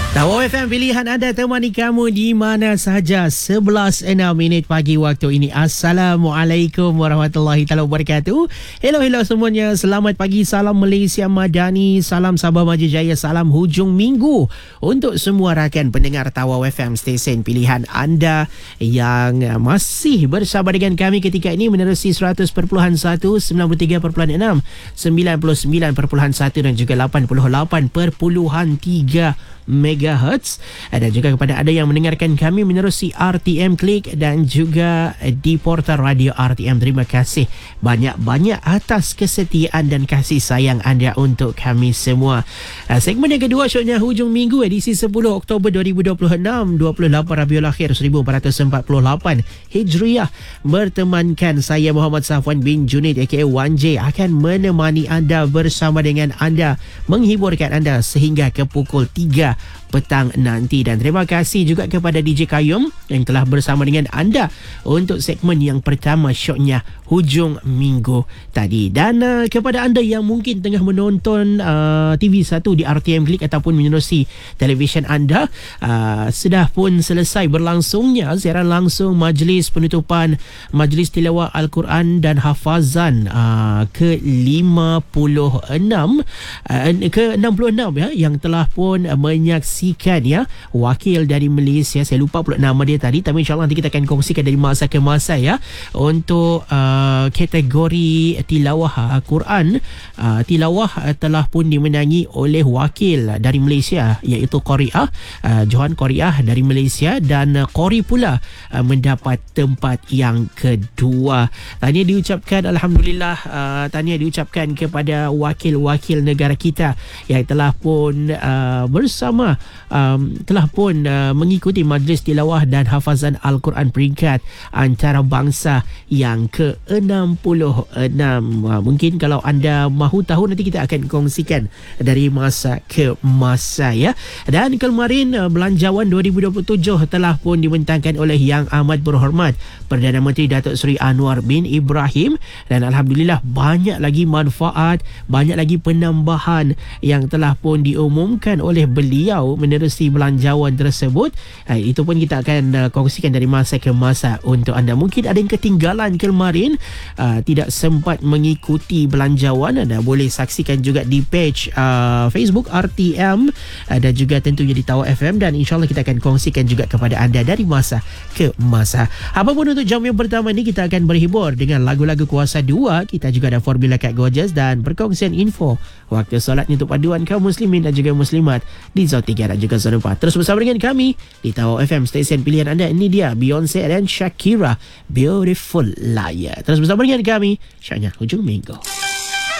Tawau FM, pilihan anda temani kamu di mana sahaja. 11:06 pagi waktu ini. Assalamualaikum warahmatullahi taala wabarakatuh. Hello semuanya. Selamat pagi. Salam Malaysia Madani. Salam Sabah Maju Jaya. Salam hujung minggu untuk semua rakan pendengar Tawau FM, stesen pilihan anda yang masih bersama dengan kami ketika ini menerusi 100.1, 93.6, 99.1 dan juga 88.3 MHz. Dan juga kepada anda yang mendengarkan kami menerusi RTM Klik dan juga di portal radio RTM. Terima kasih banyak-banyak atas kesetiaan dan kasih sayang anda untuk kami semua. Segmen yang kedua, syoknya hujung minggu, edisi 10 Oktober 2026, 28 Rabiul Akhir 1448 Hijriah. Bertemankan saya Muhammad Safwan bin Junid aka 1J akan menemani anda, bersama dengan anda, menghiburkan anda sehingga ke pukul 3 petang nanti. Dan terima kasih juga kepada DJ Kayum yang telah bersama dengan anda untuk segmen yang pertama, syoknya hujung minggu tadi. Dan kepada anda yang mungkin tengah menonton TV1 di RTM Klik ataupun menerusi televisyen anda, sudah pun selesai berlangsungnya siaran langsung majlis penutupan Majlis Tilawah Al-Quran dan Hafazan ke-66 ya, yang telah pun menyaksikan ya, wakil dari Malaysia, saya lupa pula nama dia tadi, tapi insyaAllah nanti kita akan kongsikan dari masa ke masa ya, untuk kategori tilawah Quran. Tilawah telah pun dimenangi oleh wakil dari Malaysia, iaitu Qariah, Johan Qariah dari Malaysia, dan Qori pula mendapat tempat yang kedua. Tahniah diucapkan, Alhamdulillah, tahniah diucapkan kepada wakil-wakil negara kita yang telah pun bersama telah pun mengikuti Majlis Tilawah dan Hafazan Al-Quran peringkat antarabangsa yang ke-66. Mungkin kalau anda mahu tahu, nanti kita akan kongsikan dari masa ke masa ya. Dan kemarin Belanjawan 2027 telah pun dibentangkan oleh Yang Amat Berhormat Perdana Menteri Datuk Seri Anwar bin Ibrahim, dan Alhamdulillah banyak lagi manfaat, banyak lagi penambahan yang telah pun diumumkan oleh beliau menerusi belanjawan tersebut. Itu pun kita akan kongsikan dari masa ke masa untuk anda. Mungkin ada yang ketinggalan kemarin, tidak sempat mengikuti belanjawan, anda boleh saksikan juga di page Facebook RTM dan juga tentunya di Tawau FM, dan insyaAllah kita akan kongsikan juga kepada anda dari masa ke masa. Apapun untuk jam yang pertama ini, kita akan berhibur dengan lagu-lagu Kuasa 2. Kita juga ada Formula Kat Gorgeous dan perkongsian info waktu solat untuk paduan kaum muslimin dan juga muslimat di Zon 3 dan juga Zon 4. Terus bersama dengan kami di Tawau FM, stesen pilihan anda. Ini dia Beyonce dan Shakira, Beautiful Liar. Terus bersama dengan kami, syoknya hujung minggu.